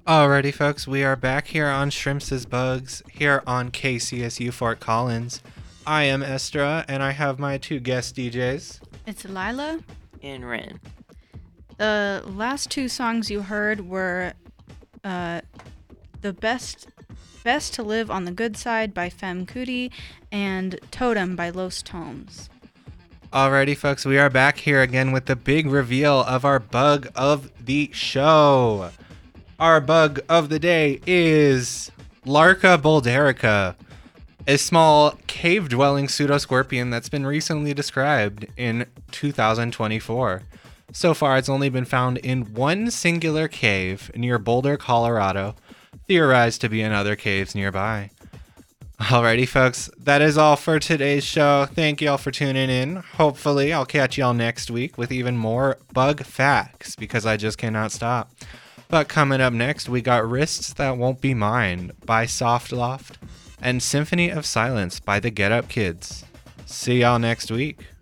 Alrighty, folks, we are back here on Shrimps is Bugs, here on KCSU Fort Collins. I am Estra, and I have my two guest DJs. It's Lila. And Ren. The last two songs you heard were The Best to Live on the Good Side by Femme Kuti and Totem by Los Tomes. Alrighty, folks, we are back here again with the big reveal of our bug of the show. Our bug of the day is Larca bolderica, a small cave-dwelling pseudoscorpion that's been recently described in 2024. So far, it's only been found in one singular cave near Boulder, Colorado, theorized to be in other caves nearby. Alrighty, folks, that is all for today's show. Thank y'all for tuning in. Hopefully, I'll catch y'all next week with even more bug facts, because I just cannot stop. But coming up next, we got Wrists That Won't Be Mine by Soft Loft and Symphony of Silence by the Get Up Kids. See y'all next week.